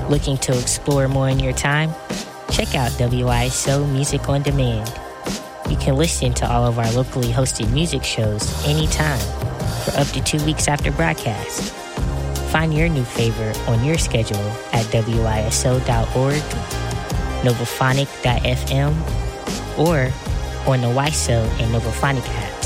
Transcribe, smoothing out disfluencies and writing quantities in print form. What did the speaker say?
Looking to explore more in your time? Check out WISO Music on Demand. You can listen to all of our locally hosted music shows anytime for up to 2 weeks after broadcast. Find your new favorite on your schedule at WISO.org, Novophonic.fm, or on the WISO and Novophonic app.